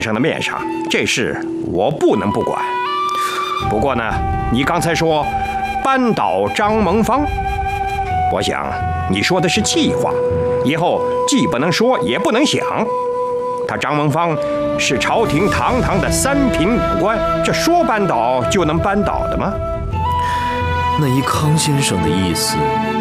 上的面上，这事我不能不管。不过呢，你刚才说扳倒张蒙方，我想你说的是气话，以后既不能说也不能想。他张蒙方是朝廷堂堂的三品武官，这说扳倒就能扳倒的吗？ 那依康先生的意思，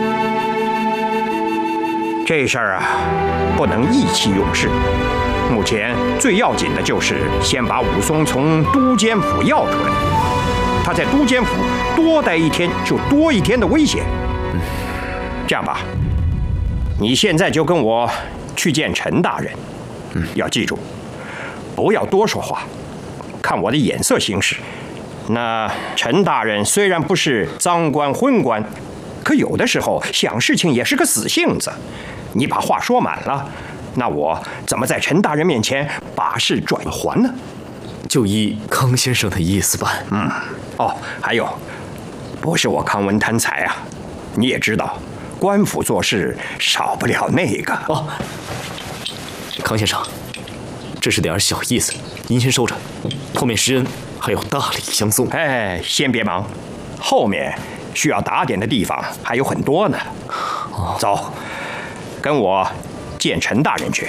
这事儿啊，不能意气用事。目前最要紧的就是先把武松从都监府要出来。他在都监府多待一天，就多一天的危险。这样吧，你现在就跟我去见陈大人。要记住，不要多说话，看我的眼色行事。那陈大人虽然不是赃官昏官，可有的时候想事情也是个死性子。你把话说满了，那我怎么在陈大人面前把事转还呢？ 就依康先生的意思办。 还有，不是我康文贪财啊，你也知道，官府做事少不了那个。 康先生，这是点小意思，您先收着，后面施恩还有大礼相送。 先别忙，后面需要打点的地方还有很多呢。走，跟我见陈大人去。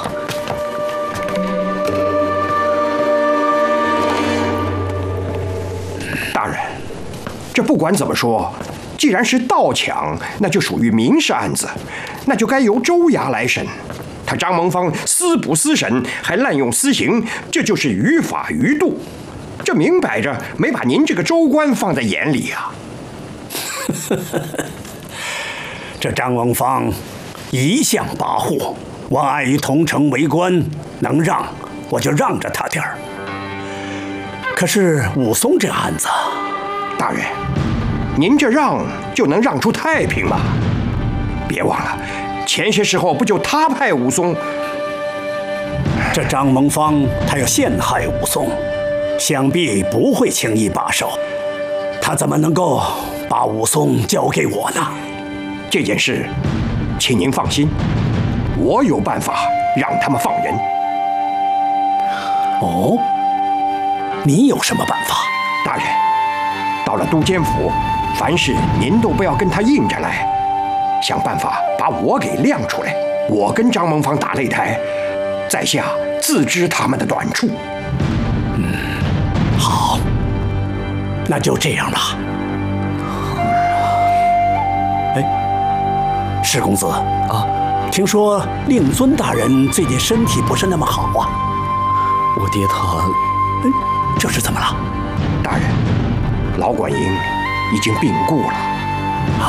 大人，这不管怎么说，既然是盗抢，那就属于民事案子，那就该由州衙来审。他张蒙方私捕私审，还滥用私刑，这就是于法于度。这明摆着没把您这个州官放在眼里啊！ 这张蒙方一向跋扈，我碍于同城为官，能让我就让着他点儿。可是武松这案子， 大人，您这让就能让出太平吗？别忘了，前些时候不就他派武松？ 这张蒙方他要陷害武松，想必不会轻易罢手。他怎么能够把武松交给我呢？ 这件事，请您放心，我有办法让他们放人。 哦，你有什么办法？ 大人，到了都监府，凡事您都不要跟他硬着来，想办法把我给亮出来。我跟张蒙方打擂台，在下自知他们的短处。 好，那就这样吧。施公子啊，听说令尊大人最近身体不是那么好啊。 我爹他， 这是怎么了？ 大人，老管营已经病故了。